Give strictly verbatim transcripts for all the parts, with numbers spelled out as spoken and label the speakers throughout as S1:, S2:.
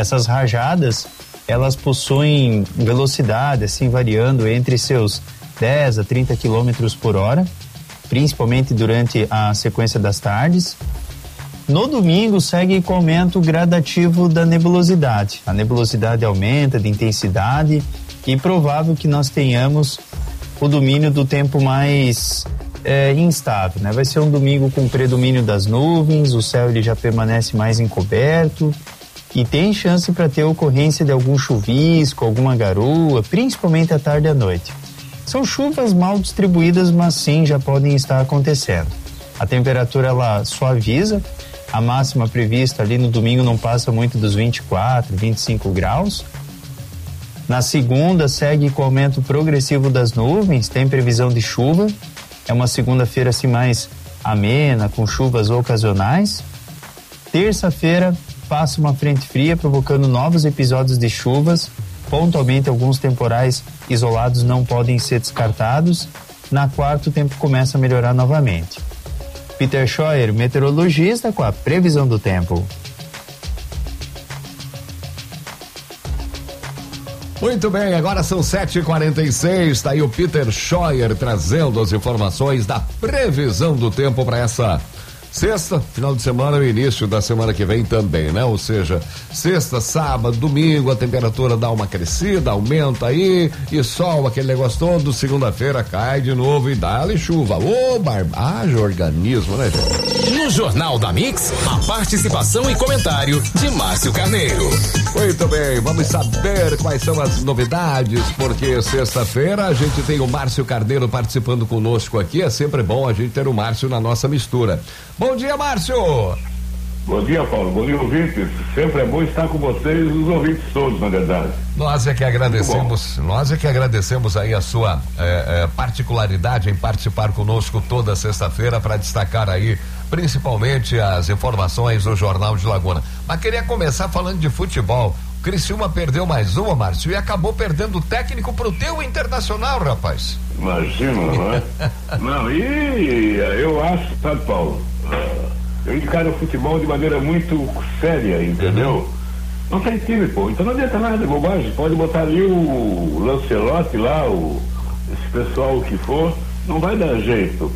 S1: Essas rajadas, elas possuem velocidade, assim, variando entre seus dez a trinta quilômetros por hora, principalmente durante a sequência das tardes. No domingo, segue com aumento gradativo da nebulosidade. A nebulosidade aumenta de intensidade e provável que nós tenhamos o domínio do tempo mais é, instável, né? Vai ser um domingo com predomínio das nuvens, o céu ele já permanece mais encoberto e tem chance para ter ocorrência de algum chuvisco, alguma garoa, principalmente à tarde e à noite. São chuvas mal distribuídas, mas sim já podem estar acontecendo. A temperatura ela suaviza, a máxima prevista ali no domingo não passa muito dos vinte e quatro, vinte e cinco graus. Na segunda segue com aumento progressivo das nuvens, tem previsão de chuva. É uma segunda-feira assim mais amena, com chuvas ocasionais. Terça-feira passa uma frente fria provocando novos episódios de chuvas. Pontualmente alguns temporais isolados não podem ser descartados. Na quarta o tempo começa a melhorar novamente. Peter Scheuer, meteorologista, com a previsão do tempo.
S2: Muito bem, agora são sete e quarenta e seis, está aí o Peter Scheuer trazendo as informações da previsão do tempo para essa sexta, final de semana e início da semana que vem também, né? Ou seja, sexta, sábado, domingo, a temperatura dá uma crescida, aumenta aí, e sol, aquele negócio todo, segunda-feira cai de novo e dá-lhe chuva. Ô, barbagem, organismo, né, gente?
S3: No Jornal da Mix, a participação e comentário de Márcio Carneiro.
S2: Muito bem, vamos saber quais são as novidades, porque sexta-feira a gente tem o Márcio Carneiro participando conosco aqui, é sempre bom a gente ter o Márcio na nossa mistura. Bom dia, Márcio!
S4: Bom dia, Paulo. Bom dia, ouvintes. Sempre é bom estar com vocês, os ouvintes todos, na verdade.
S2: Nós é que agradecemos, nós é que agradecemos aí a sua eh, eh, particularidade em participar conosco toda sexta-feira para destacar aí principalmente as informações do Jornal de Laguna. Mas queria começar falando de futebol. O Criciúma perdeu mais uma, Márcio, e acabou perdendo o técnico pro teu Internacional, rapaz.
S4: Imagina, não é? Não, e eu acho, sabe, Paulo, eu encaro o futebol de maneira muito séria, entendeu? Uhum. Não tem time, pô, então não adianta nada, é bobagem. Pode botar ali o Lancelotti lá, o, esse pessoal que for, não vai dar jeito.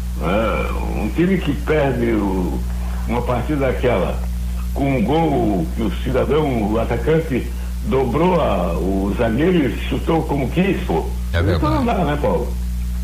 S4: É, um time que perde o, uma partida daquela com um gol que o cidadão, o atacante dobrou a, o zagueiro e chutou como quis, pô. É então não dá, né, Paulo?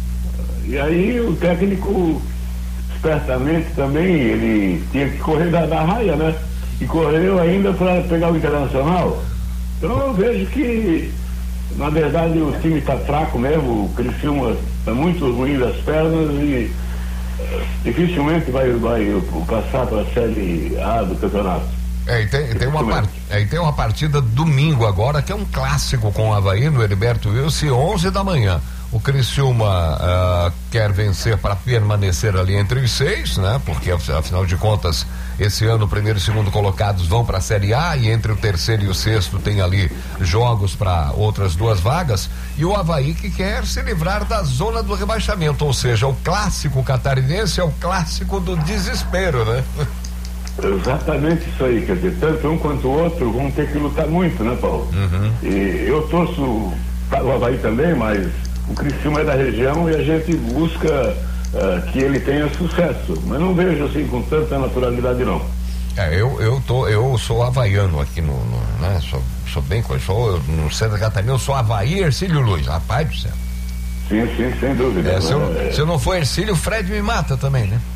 S4: E aí o técnico espertamente também, ele tinha que correr da, da raia, né? E correu ainda para pegar o Internacional. Então eu vejo que na verdade o time está fraco mesmo, o Criciúma está muito ruim das pernas e dificilmente vai, vai passar para a Série A do campeonato.
S2: É, e tem, tem, uma part, é, e tem uma partida domingo agora, que é um clássico com o Avaí no Heriberto Wilson, onze da manhã. O Criciúma uh, quer vencer para permanecer ali entre os seis, né? Porque afinal de contas, esse ano o primeiro e segundo colocados vão para a Série A e entre o terceiro e o sexto tem ali jogos para outras duas vagas. E o Avaí que quer se livrar da zona do rebaixamento, ou seja, o clássico catarinense é o clássico do desespero, né?
S4: Exatamente isso aí, quer dizer, tanto um quanto o outro vão ter que lutar muito, né, Paulo? Uhum. E eu torço para o Avaí também, mas o Criciúma é da região e a gente busca uh, que ele tenha sucesso, mas não vejo assim com tanta naturalidade não.
S2: É, eu, eu, tô, eu sou havaiano aqui no, no né, sou, sou bem, sou no Santa Catarina, eu sou Avaí Ercílio Luz, rapaz do céu.
S4: Sim, sim, sem dúvida.
S2: É, se, eu, é... se eu não for Ercílio, o Fred me mata também, né?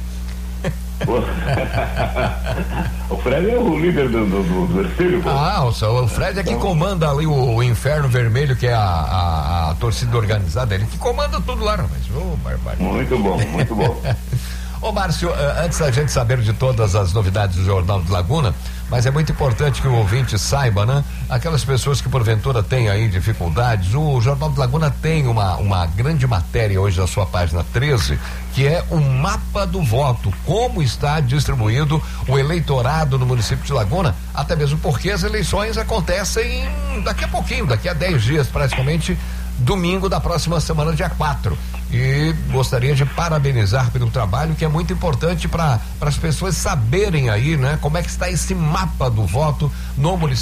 S4: O Fred é o líder do, do, do, do Ercílio.
S2: Ah, o, o Fred é que comanda ali o, o Inferno Vermelho, que é a, a, a torcida organizada, ele que comanda tudo lá, rapaz. Ô, barbaridade.
S4: Muito bom, muito bom.
S2: Ô, Márcio, antes da gente saber de todas as novidades do Jornal de Laguna, mas é muito importante que o ouvinte saiba, né? Aquelas pessoas que porventura têm aí dificuldades, o Jornal de Laguna tem uma, uma grande matéria hoje na sua página treze, que é o mapa do voto, como está distribuído o eleitorado no município de Laguna, até mesmo porque as eleições acontecem daqui a pouquinho, daqui a dez dias praticamente, domingo da próxima semana, dia quatro. E gostaria de parabenizar pelo trabalho, que é muito importante para as pessoas saberem aí, né, como é que está esse mapa do voto no município